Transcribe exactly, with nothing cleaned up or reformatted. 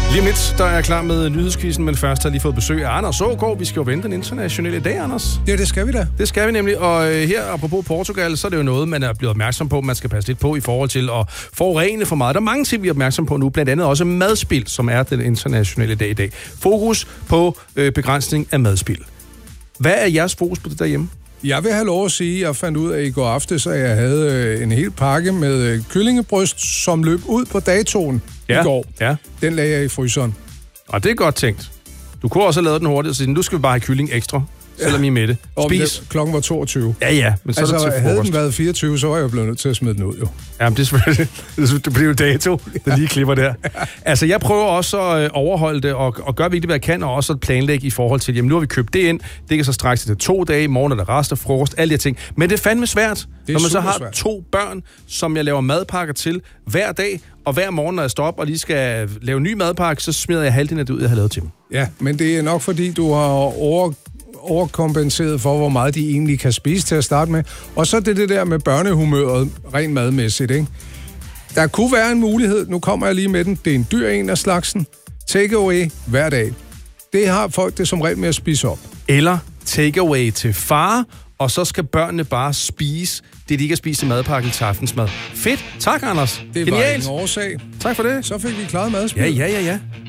Lige om lidt, der er jeg klar med nyhedskvisten, men først har jeg lige fået besøg af Anders Aagaard. Vi skal jo vente den internationale dag, Anders. Ja, det skal vi da. Det skal vi nemlig, og her, apropos Portugal, så er det jo noget, man er blevet opmærksom på, man skal passe lidt på i forhold til at forurene for meget. Der er mange ting, vi er opmærksom på nu, blandt andet også madspild, som er den internationale dag i dag. Fokus på øh, begrænsning af madspild. Hvad er jeres fokus på det derhjemme? Jeg vil have lov at sige, at jeg fandt ud af i går aftes, at jeg havde en hel pakke med kyllingebryst, som løb ud på datoen ja, i går. Ja. Den lagde jeg i fryseren. Og det er godt tænkt. Du kunne også have lavet den hurtigt og sige, nu skal vi bare have kylling ekstra, selvom I er med det. Spis. Klokken var toogtyve. Ja, ja, men så altså, er det til frokost. Havde den været fireogtyve, så var jeg jo blevet nødt til at smide den ud, jo. Jamen, det er selvfølgelig... Det bliver jo dato, der lige klipper der. Altså, jeg prøver også at overholde det, og, og gøre virkelig, hvad jeg kan, og også at planlægge i forhold til, jamen, nu har vi købt det ind, det kan så strække sig til to dage, i morgen er der rester, frokost, alle de her ting. Men det er fandme svært, er når man så har svært. to børn, som jeg laver madpakker til hver dag, og hver morgen, når jeg står op og lige skal lave en ny madpakke, så smider jeg halvdelen af det ud, jeg har lavet til dem. Ja, men det er nok, fordi du har over... overkompenseret for, hvor meget de egentlig kan spise til at starte med. Og så det, det der med børnehumøret, rent madmæssigt, ikke? Der kunne være en mulighed, nu kommer jeg lige med den, det er en dyr en af slagsen, takeaway hver dag. Det har folk det som regel med at spise op. Eller takeaway til far, og så skal børnene bare spise det, de ikke har spist i madpakken til aftensmad. Fedt. Tak, Anders. Det Genialt. var en årsag. Tak for det. Så fik vi klaret madspil. Ja, ja, ja, ja.